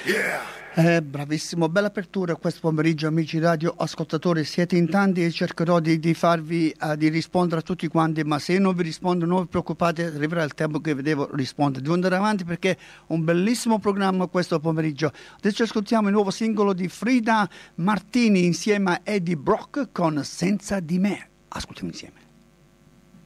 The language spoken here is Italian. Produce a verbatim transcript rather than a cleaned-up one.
Eh, bravissimo, bella apertura questo pomeriggio, amici radio ascoltatori, siete in tanti e cercherò di, di farvi uh, di rispondere a tutti quanti, ma se non vi rispondo non vi preoccupate, arriverà il tempo che vi devo rispondere. Devo andare avanti perché è un bellissimo programma questo pomeriggio. Adesso ascoltiamo il nuovo singolo di Frida Martini insieme a Eddie Brock con Senza di me. Ascoltiamo insieme.